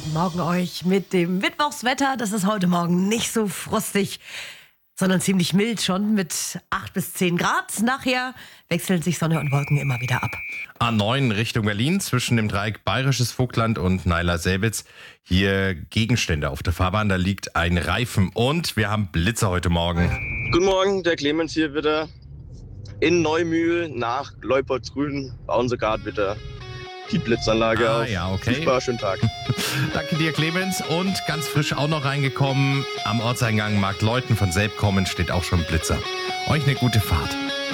Guten Morgen euch mit dem Mittwochswetter. Das ist heute Morgen nicht so frostig, sondern ziemlich mild schon mit 8 bis 10 Grad. Nachher wechseln sich Sonne und Wolken immer wieder ab. A9 Richtung Berlin zwischen dem Dreieck Bayerisches Vogtland und Naila-Selbitz. Hier Gegenstände auf der Fahrbahn, da liegt ein Reifen und wir haben Blitze heute Morgen. Guten Morgen, der Clemens hier wieder. In Neumühl nach Leupoldgrün bauen sie gerade wieder die Blitzanlage auf. Ja, okay. Super, schönen Tag. Danke dir, Clemens. Und ganz frisch auch noch reingekommen, am Ortseingang Marktleuthen von Selbkommen steht auch schon Blitzer. Euch eine gute Fahrt.